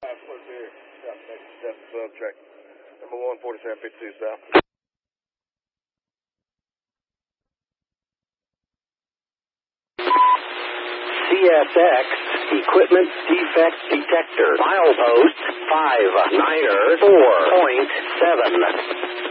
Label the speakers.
Speaker 1: Next track. Number 14752 south.
Speaker 2: CSX Equipment Defect Detector. Milepost 59er 4.7.